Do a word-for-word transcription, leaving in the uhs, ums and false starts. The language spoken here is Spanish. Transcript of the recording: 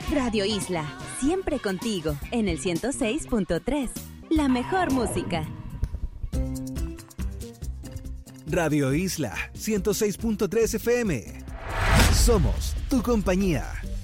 Radio Isla, siempre contigo, en el ciento seis punto tres. La mejor música. Radio Isla ciento seis punto tres F M. Somos tu compañía.